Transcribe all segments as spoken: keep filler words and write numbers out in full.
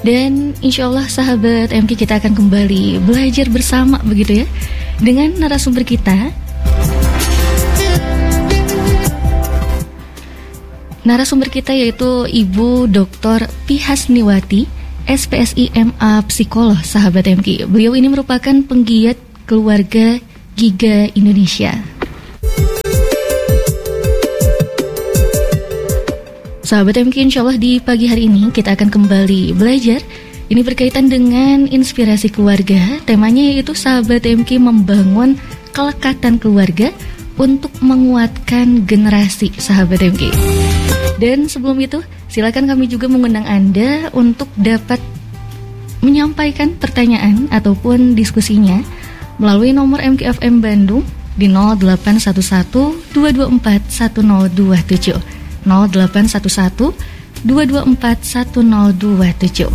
Dan insya Allah sahabat M K kita akan kembali belajar bersama begitu ya, dengan narasumber kita. Narasumber kita yaitu Ibu Doktor Pihasniwati, S P S I M A Psikolog, sahabat M K. Beliau ini merupakan penggiat keluarga Giga Indonesia. Sahabat M K, insya Allah di pagi hari ini kita akan kembali belajar. Ini berkaitan dengan inspirasi keluarga. Temanya yaitu sahabat M K membangun kelekatan keluarga untuk menguatkan generasi, sahabat M K. Dan sebelum itu, silakan kami juga mengundang Anda untuk dapat menyampaikan pertanyaan ataupun diskusinya melalui nomor M K F M Bandung di nol delapan satu satu dua dua empat satu nol dua tujuh. nol delapan satu satu dua dua empat satu nol dua tujuh.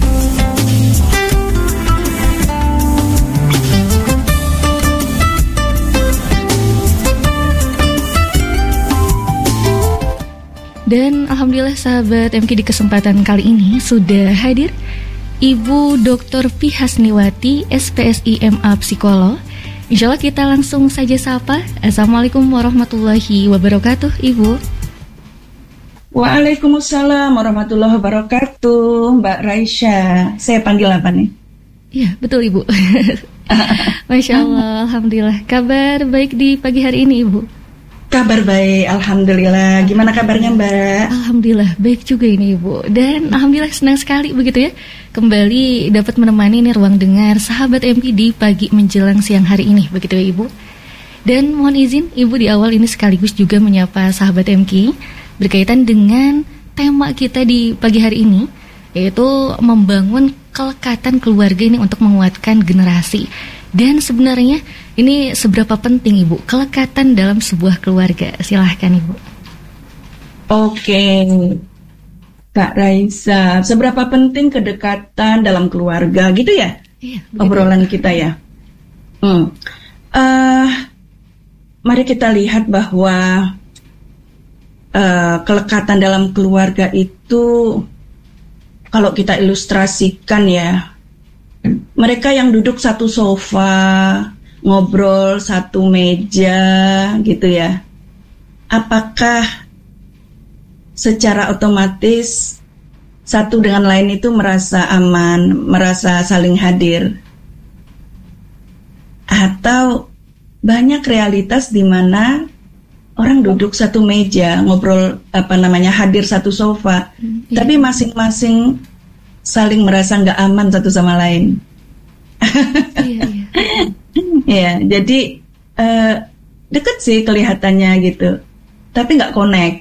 Dan alhamdulillah sahabat M K, di kesempatan kali ini sudah hadir Ibu Doktor Pihasniwati, S P S I M A Psikolog. Insya Allah kita langsung saja sapa. Assalamualaikum warahmatullahi wabarakatuh, Ibu. Waalaikumsalam warahmatullahi wabarakatuh, Mbak Raisya. Saya panggil apa nih? Iya, betul Ibu. Masya Allah, alhamdulillah. Kabar baik di pagi hari ini, Ibu? Kabar baik, alhamdulillah. Gimana kabarnya, Mbak? Alhamdulillah, baik juga ini, Ibu. Dan alhamdulillah senang sekali begitu ya, kembali dapat menemani ini ruang dengar sahabat M K di pagi menjelang siang hari ini, begitu ya, Ibu. Dan mohon izin, Ibu di awal ini sekaligus juga menyapa sahabat M K berkaitan dengan tema kita di pagi hari ini, yaitu membangun kelekatan keluarga ini untuk menguatkan generasi. Dan sebenarnya ini seberapa penting, Ibu, kelekatan dalam sebuah keluarga? Silahkan, Ibu. Oke, Kak Raisa, seberapa penting kedekatan dalam keluarga, gitu ya? Iya, obrolan kita ya. Hmm. Uh, mari kita lihat bahwa Uh, kelekatan dalam keluarga itu, kalau kita ilustrasikan ya, mereka yang duduk satu sofa, ngobrol satu meja gitu ya, apakah secara otomatis satu dengan lain itu merasa aman, merasa saling hadir? Atau banyak realitas di mana orang duduk satu meja, ngobrol apa namanya, hadir satu sofa, hmm, iya. tapi masing-masing saling merasa nggak aman satu sama lain. Iya, iya. Ya, jadi uh, deket sih kelihatannya gitu, tapi nggak connect,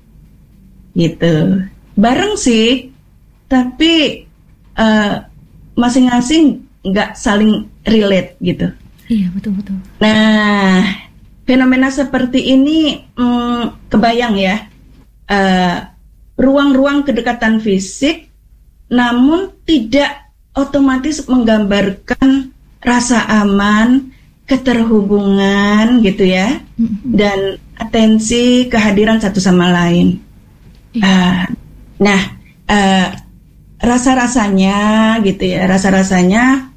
gitu. Bareng sih, tapi uh, masing-masing nggak saling relate gitu. Iya, betul-betul. Nah, fenomena seperti ini hmm, kebayang ya, uh, ruang-ruang kedekatan fisik, namun tidak otomatis menggambarkan rasa aman, keterhubungan gitu ya, mm-hmm. dan atensi, kehadiran satu sama lain. Uh, nah, uh, rasa-rasanya gitu ya, rasa-rasanya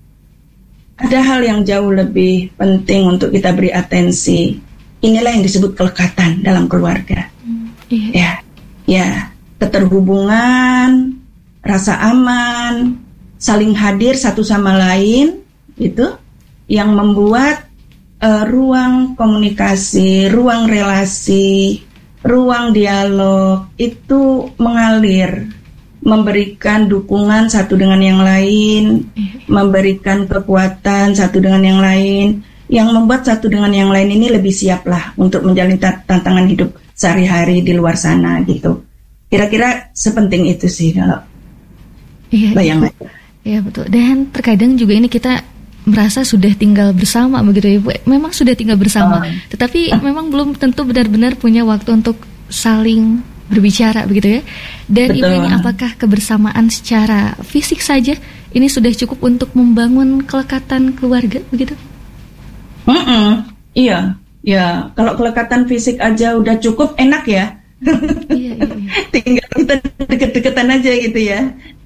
ada hal yang jauh lebih penting untuk kita beri atensi. Inilah yang disebut kelekatan dalam keluarga. Hmm, iya. Ya, ya, keterhubungan, rasa aman, saling hadir satu sama lain, itu yang membuat uh, ruang komunikasi, ruang relasi, ruang dialog itu mengalir, memberikan dukungan satu dengan yang lain, memberikan kekuatan satu dengan yang lain, yang membuat satu dengan yang lain ini lebih siap lah untuk menjalani tantangan hidup sehari-hari di luar sana gitu. Kira-kira sepenting itu sih kalau iya, bayangkan. Iya betul. Dan terkadang juga ini kita merasa sudah tinggal bersama begitu ya Bu. Memang sudah tinggal bersama, oh. tetapi uh. memang belum tentu benar-benar punya waktu untuk saling berbicara begitu ya. Dan Betul. Ibu ini apakah kebersamaan secara fisik saja ini sudah cukup untuk membangun kelekatan keluarga begitu? Mm-mm. Iya, ya kalau kelekatan fisik aja udah cukup enak ya. Iya, iya, iya. Tinggal kita deket-deketan aja gitu ya.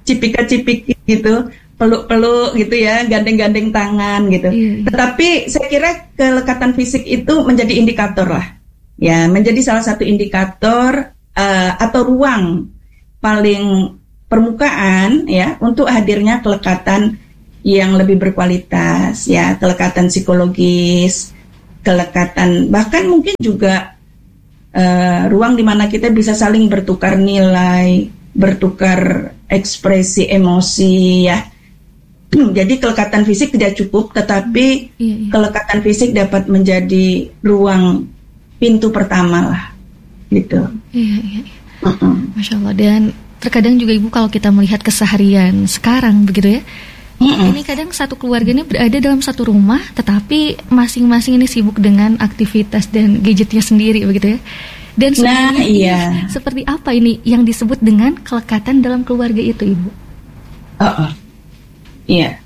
cipika-cipiki gitu, peluk-peluk gitu ya, gandeng-gandeng tangan gitu. Iya, iya. Tetapi saya kira kelekatan fisik itu menjadi indikator lah, ya, menjadi salah satu indikator uh, atau ruang paling permukaan ya untuk hadirnya kelekatan yang lebih berkualitas, ya, kelekatan psikologis, kelekatan bahkan mungkin juga uh, ruang di mana kita bisa saling bertukar nilai, bertukar ekspresi emosi ya. Jadi kelekatan fisik tidak cukup, tetapi iya, iya. kelekatan fisik dapat menjadi ruang pintu pertama lah, gitu. Iya, iya, iya. Uh-uh. Masya Allah. Dan terkadang juga Ibu kalau kita melihat keseharian sekarang begitu ya, uh-uh. ini kadang satu keluarga ini berada dalam satu rumah, tetapi masing-masing ini sibuk dengan aktivitas dan gadgetnya sendiri begitu ya. Dan nah, iya. seperti apa ini yang disebut dengan kelekatan dalam keluarga itu, Ibu? Uh-uh. Iya.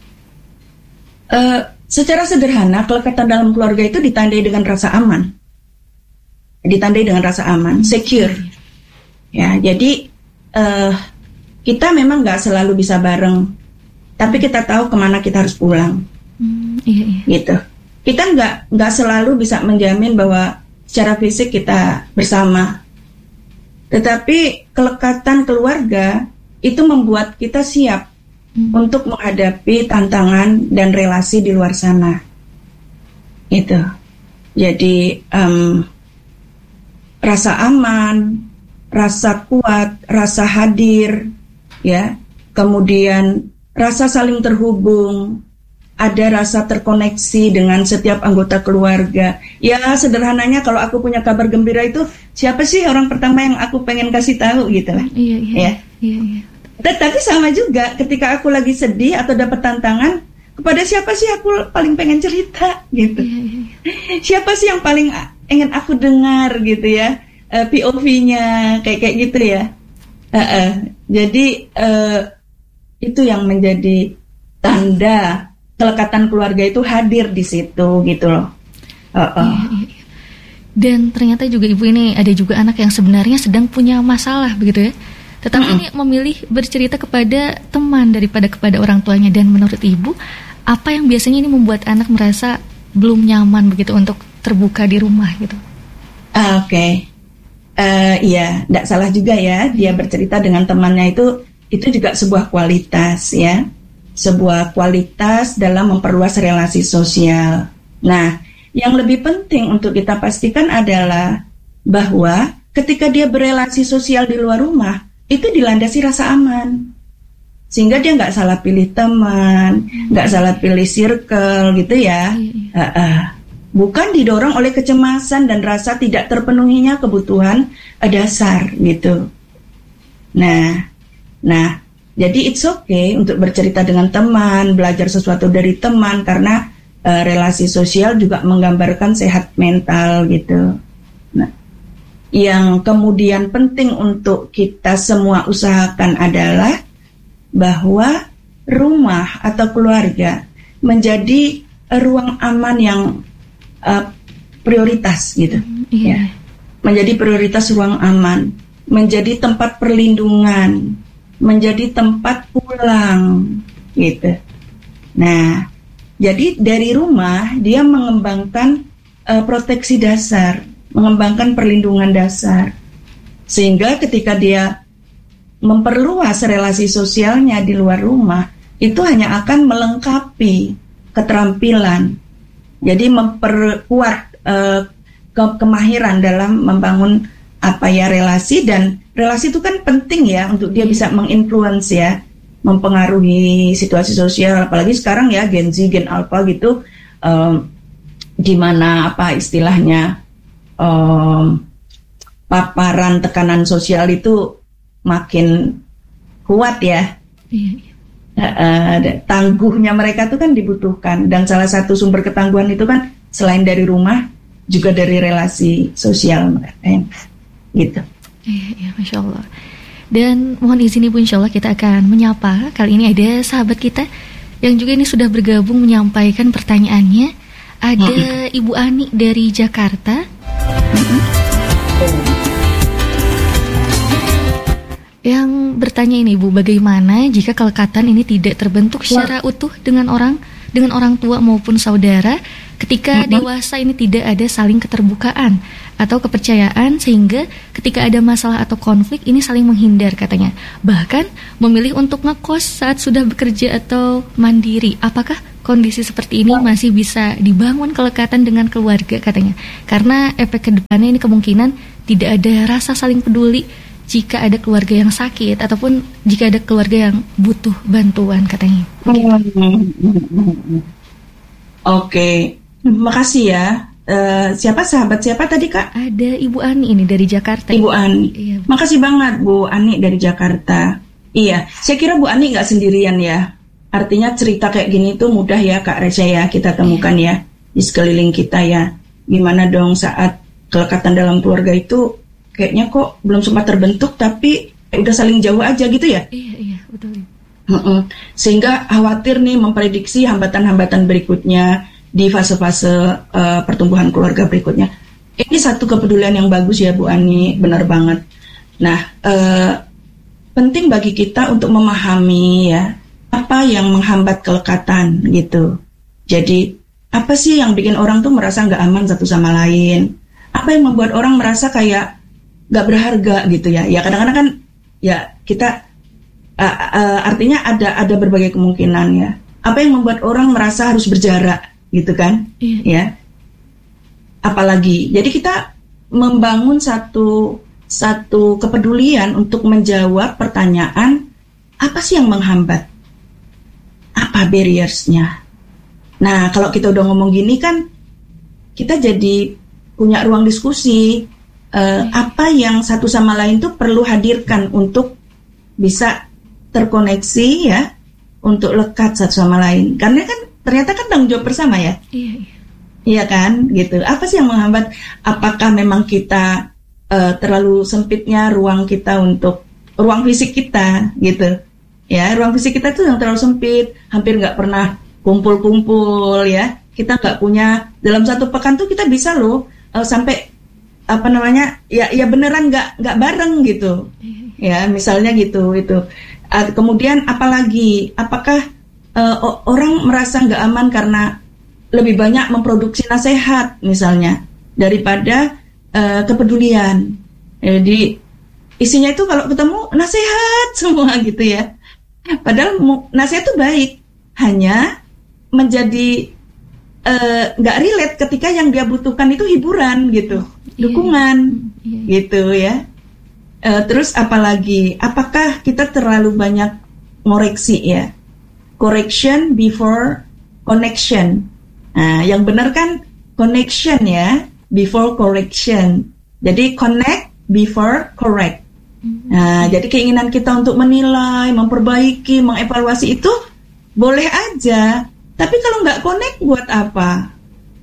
Uh, secara sederhana, kelekatan dalam keluarga itu ditandai dengan rasa aman. Ditandai dengan rasa aman, secure. Ya, jadi uh, kita memang nggak selalu bisa bareng, tapi kita tahu kemana kita harus pulang. Hmm, iya, iya. Gitu. Kita nggak nggak selalu bisa menjamin bahwa secara fisik kita bersama. Tetapi kelekatan keluarga itu membuat kita siap Hmm. untuk menghadapi tantangan dan relasi di luar sana. Itu. Jadi um, rasa aman, rasa kuat, rasa hadir, ya. Kemudian rasa saling terhubung, ada rasa terkoneksi dengan setiap anggota keluarga. Ya sederhananya kalau aku punya kabar gembira itu siapa sih orang pertama yang aku pengen kasih tahu gitu lah. Iya, iya. Ya. Iya, iya. Tetapi sama juga ketika aku lagi sedih atau dapat tantangan, kepada siapa sih aku paling pengen cerita gitu. Yeah, yeah, yeah. Siapa sih yang paling ingin aku dengar gitu ya, uh, P O V-nya kayak kayak gitu ya. Uh, uh. Jadi uh, itu yang menjadi tanda kelekatan keluarga itu hadir di situ gitu loh. Uh, uh. Yeah, yeah, yeah. Dan ternyata juga Ibu ini ada juga anak yang sebenarnya sedang punya masalah begitu ya. Tetapi mm-hmm. ini memilih bercerita kepada teman daripada kepada orang tuanya. Dan menurut Ibu, apa yang biasanya ini membuat anak merasa belum nyaman begitu untuk terbuka di rumah gitu? Uh, Oke, okay. uh, iya, tidak salah juga ya. Dia bercerita dengan temannya itu, itu juga sebuah kualitas ya, sebuah kualitas dalam memperluas relasi sosial. Nah, yang lebih penting untuk kita pastikan adalah bahwa ketika dia berelasi sosial di luar rumah, itu dilandasi rasa aman, sehingga dia nggak salah pilih teman, nggak hmm. salah pilih circle gitu ya. Hmm. Uh, uh. Bukan didorong oleh kecemasan dan rasa tidak terpenuhinya kebutuhan dasar gitu. Nah, nah, jadi it's okay untuk bercerita dengan teman, belajar sesuatu dari teman karena uh, relasi sosial juga menggambarkan sehat mental gitu. Nah, yang kemudian penting untuk kita semua usahakan adalah bahwa rumah atau keluarga menjadi ruang aman yang uh, prioritas gitu, mm, yeah. ya, menjadi prioritas ruang aman, menjadi tempat perlindungan, menjadi tempat pulang gitu. Nah, jadi dari rumah dia mengembangkan uh, proteksi dasar, mengembangkan perlindungan dasar, sehingga ketika dia memperluas relasi sosialnya di luar rumah, itu hanya akan melengkapi keterampilan, jadi memperkuat uh, ke- kemahiran dalam membangun apa ya relasi. Dan relasi itu kan penting ya untuk dia bisa menginfluence ya, mempengaruhi situasi sosial, apalagi sekarang ya Gen Z, Gen Alpha gitu, um, di mana apa istilahnya, Um, paparan tekanan sosial itu makin kuat ya. Iya. Uh, uh, tangguhnya mereka itu kan dibutuhkan, dan salah satu sumber ketangguhan itu kan selain dari rumah juga dari relasi sosial mereka, gitu. Iya, iya, Masya Allah. Dan mohon izin Ibu, insya Allah kita akan menyapa. Kali ini ada sahabat kita yang juga ini sudah bergabung menyampaikan pertanyaannya. Ada hmm. Ibu Ani dari Jakarta. yang bertanya ini Bu, bagaimana jika kelekatan ini tidak terbentuk secara utuh dengan orang dengan orang tua maupun saudara, ketika mm-hmm. dewasa ini tidak ada saling keterbukaan atau kepercayaan, sehingga ketika ada masalah atau konflik ini saling menghindar katanya, bahkan memilih untuk ngekos saat sudah bekerja atau mandiri. Apakah kondisi seperti ini masih bisa dibangun kelekatan dengan keluarga katanya? Karena efek kedepannya ini kemungkinan tidak ada rasa saling peduli jika ada keluarga yang sakit ataupun jika ada keluarga yang butuh bantuan katanya. Oke, okay. Makasih ya. Uh, siapa sahabat siapa tadi Kak? Ada Ibu Ani ini dari Jakarta. Ibu Ani. Iya. Makasih banget Bu Ani dari Jakarta. Iya, saya kira Bu Ani nggak sendirian ya. Artinya cerita kayak gini tuh mudah ya Kak Reza ya kita temukan iya. ya di sekeliling kita ya. Gimana dong saat kelekatan dalam keluarga itu kayaknya kok belum sempat terbentuk tapi udah saling jauh aja gitu ya? Iya, iya, betul. Mm-mm. Sehingga khawatir nih memprediksi hambatan-hambatan berikutnya di fase-fase uh, pertumbuhan keluarga berikutnya. Ini satu kepedulian yang bagus ya Bu Ani, benar banget. Nah, uh, penting bagi kita untuk memahami ya apa yang menghambat kelekatan gitu. Jadi apa sih yang bikin orang tuh merasa nggak aman satu sama lain? Apa yang membuat orang merasa kayak nggak berharga gitu ya? Ya kadang-kadang kan ya kita uh, uh, artinya ada ada berbagai kemungkinan ya. Apa yang membuat orang merasa harus berjarak gitu kan? Iya. Ya. Apalagi jadi kita membangun satu satu kepedulian untuk menjawab pertanyaan apa sih yang menghambat? Apa barriers-nya? Nah, kalau kita udah ngomong gini kan kita jadi punya ruang diskusi uh, apa yang satu sama lain tuh perlu hadirkan untuk bisa terkoneksi ya, untuk lekat satu sama lain. Karena kan ternyata kan tanggung jawab bersama ya. Iya. Iya kan, gitu. Apa sih yang menghambat? Apakah memang kita uh, terlalu sempitnya ruang kita untuk ruang fisik kita, gitu? Ya, ruang fisik kita tuh yang terlalu sempit, hampir nggak pernah kumpul-kumpul ya. Kita nggak punya dalam satu pekan tuh kita bisa loh uh, sampai apa namanya ya ya beneran nggak nggak bareng gitu. Ya, misalnya gitu itu. Uh, kemudian apalagi? Apakah uh, orang merasa nggak aman karena lebih banyak memproduksi nasihat misalnya daripada uh, kepedulian. Jadi isinya itu kalau ketemu nasihat semua gitu ya. Padahal nasihat itu baik, hanya menjadi nggak uh, relate ketika yang dia butuhkan itu hiburan gitu, dukungan yeah. gitu ya. Uh, terus apalagi, apakah kita terlalu banyak ngoreksi ya? Correction before connection. Nah, yang benar kan connection ya, before correction. Jadi connect before correct. Nah, jadi keinginan kita untuk menilai, memperbaiki, mengevaluasi itu boleh aja. Tapi kalau nggak connect buat apa?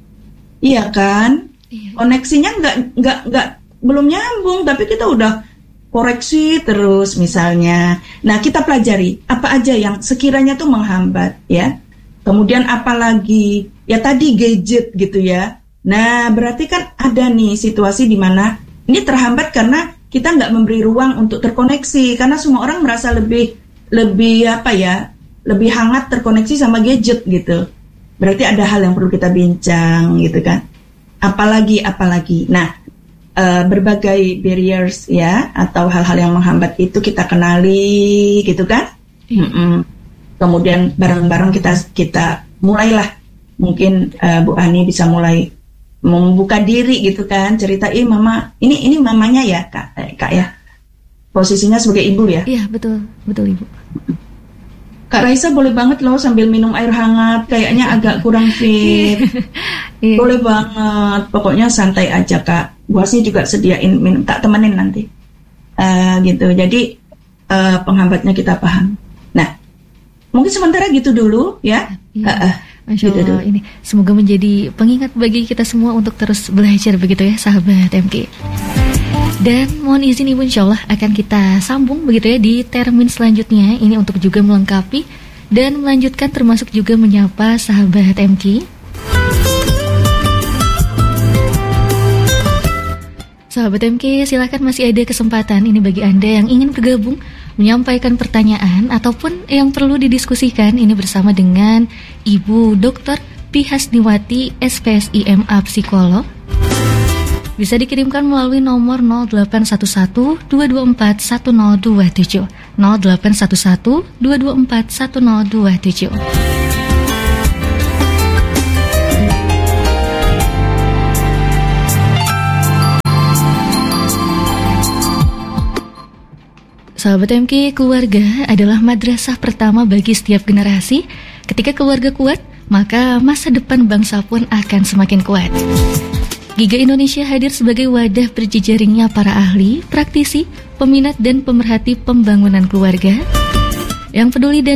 Iya kan? Koneksinya nggak nggak nggak belum nyambung, tapi kita udah koreksi terus misalnya. Nah, kita pelajari apa aja yang sekiranya tuh menghambat ya. Kemudian apalagi ya tadi gadget gitu ya. Nah, berarti kan ada nih situasi di mana ini terhambat karena kita nggak memberi ruang untuk terkoneksi, karena semua orang merasa lebih lebih apa ya, lebih hangat terkoneksi sama gadget gitu. Berarti ada hal yang perlu kita bincang gitu kan. Apalagi apalagi. Nah, uh, berbagai barriers ya atau hal-hal yang menghambat itu kita kenali gitu kan. Mm-mm. Kemudian bareng-bareng kita kita mulailah. Mungkin uh, Bu Ani bisa mulai membuka diri gitu kan, ceritain mama ini ini mamanya ya kak eh, kak ya, posisinya sebagai ibu ya. Iya betul betul Ibu. Kak Raisa boleh banget loh sambil minum air hangat, kayaknya agak kurang fit. Iya. Boleh banget, pokoknya santai aja kak. Gua sih juga sediain minum, tak temenin nanti uh, gitu. Jadi uh, penghambatnya kita paham. Nah mungkin sementara gitu dulu ya. Iya. Uh, uh. Masya Allah, ini semoga menjadi pengingat bagi kita semua untuk terus belajar begitu ya sahabat M K. Dan mohon izin Ibu, insya Allah akan kita sambung begitu ya di termin selanjutnya. Ini untuk juga melengkapi dan melanjutkan termasuk juga menyapa sahabat M K. Sahabat M K, silakan masih ada kesempatan ini bagi Anda yang ingin bergabung, menyampaikan pertanyaan ataupun yang perlu didiskusikan ini bersama dengan Ibu Doktor Pihasniwati S P S I M A Psikolog. Bisa dikirimkan melalui nomor nol delapan satu satu dua dua empat satu nol dua tujuh nol delapan satu satu dua dua empat satu nol dua tujuh. Sahabat M K, keluarga adalah madrasah pertama bagi setiap generasi. Ketika keluarga kuat, maka masa depan bangsa pun akan semakin kuat. Giga Indonesia hadir sebagai wadah berjejaringnya para ahli, praktisi, peminat dan pemerhati pembangunan keluarga yang peduli dan